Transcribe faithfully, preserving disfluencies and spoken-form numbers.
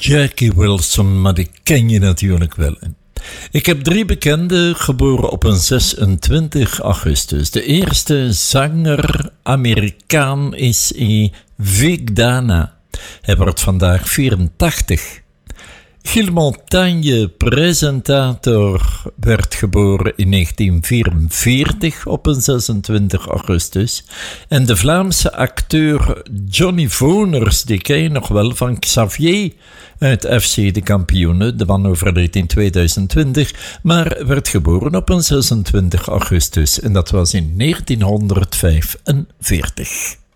Jackie Wilson, maar die ken je natuurlijk wel. Ik heb drie bekenden, geboren op een zesentwintig augustus. De eerste zanger Amerikaan is Vic Dana. Hij wordt vandaag vierentachtig. Gilles Montaigne, presentator, werd geboren in negentien vierenveertig op een zesentwintig augustus. En de Vlaamse acteur Johnny Voners, die ken je nog wel van Xavier uit F C De Kampioenen. De man overleed in tweeduizend twintig, maar werd geboren op een zesentwintig augustus. En dat was in negentienhonderdvijfenveertig.